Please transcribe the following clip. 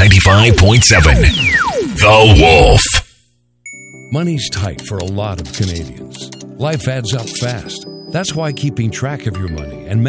95.7. The Wolf. Money's tight for a lot of Canadians. Life adds up fast. That's why keeping track of your money and